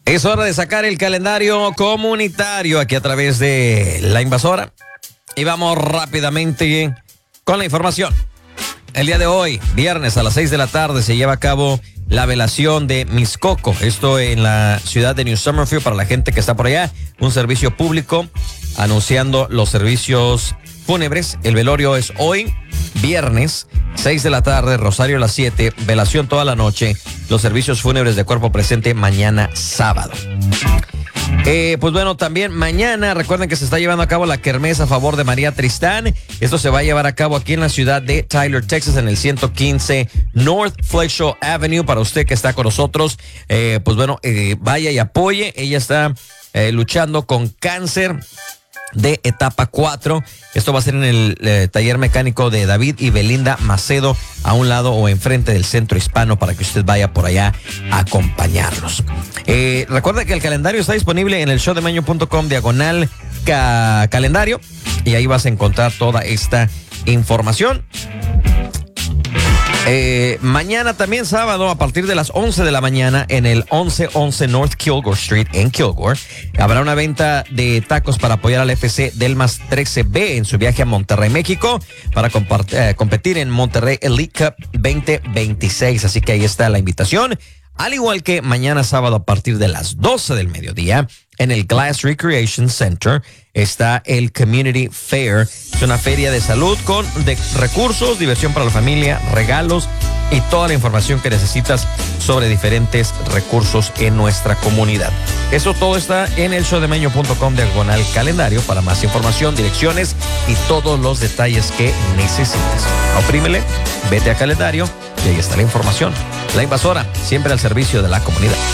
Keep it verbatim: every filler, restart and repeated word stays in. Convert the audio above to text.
Es hora de sacar el calendario comunitario aquí a través de La Invasora. Y vamos rápidamente con la información. El día de hoy, viernes a las seis de la tarde, se lleva a cabo la velación de Mixcoco. Esto en la ciudad de New Summerfield para la gente que está por allá. Un servicio público anunciando los servicios fúnebres. El velorio es hoy, viernes, seis de la tarde, rosario a las siete, velación toda la noche. Los servicios fúnebres de cuerpo presente mañana sábado. Eh, pues bueno, también mañana recuerden que se está llevando a cabo la kermés a favor de María Tristán. Esto se va a llevar a cabo aquí en la ciudad de Tyler, Texas, en el ciento quince North Fletcher Avenue. Para usted que está con nosotros, eh, pues bueno, eh, vaya y apoye. Ella está eh, luchando con cáncer de etapa cuatro. Esto va a ser en el eh, taller mecánico de David y Belinda Macedo, a un lado o enfrente del Centro Hispano, para que usted vaya por allá a acompañarlos. Eh, recuerda que el calendario está disponible en el show de meño punto com diagonal ca calendario, y ahí vas a encontrar toda esta información. Eh, mañana también sábado a partir de las once de la mañana en el once once North Kilgore Street en Kilgore habrá una venta de tacos para apoyar al F C Delmas trece B en su viaje a Monterrey, México, para eh, competir en Monterrey Elite Cup veinte veintiséis. Así que ahí está la invitación. Al igual que mañana sábado a partir de las doce del mediodía en el Glass Recreation Center está el Community Fair. Es una feria de salud con de recursos, diversión para la familia, regalos y toda la información que necesitas sobre diferentes recursos en nuestra comunidad. Eso todo está en el show de meño punto com diagonal calendario para más información, direcciones y todos los detalles que necesites. Oprímele, vete a calendario y ahí está la información. La Invasora, siempre al servicio de la comunidad.